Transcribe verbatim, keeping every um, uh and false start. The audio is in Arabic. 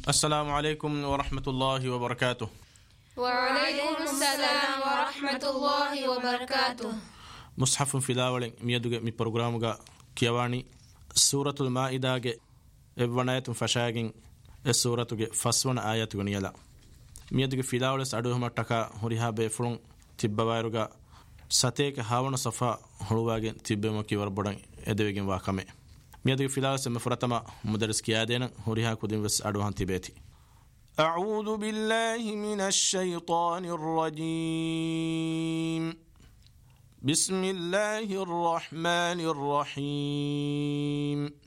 السلام عليكم ورحمة الله وبركاته. وعليكم السلام ورحمة الله وبركاته. مصحف في داولين ميدوغ مي برنامجا كيواني سورة المائدة إبناية فشاغين السورة فسون آيات غنيلا ميدوغ في داولس أدوهما تكا هريها بفرون تبوايروغا ساتيك هاون صفا هلواغين تبما كيور بدن ادوغين واكامي ميدوغ في داولس مفرتما مدرس كيادين هريها كودين بس أدوهان تبيتي. أعوذ بالله من الشيطان الرجيم. بسم الله الرحمن الرحيم.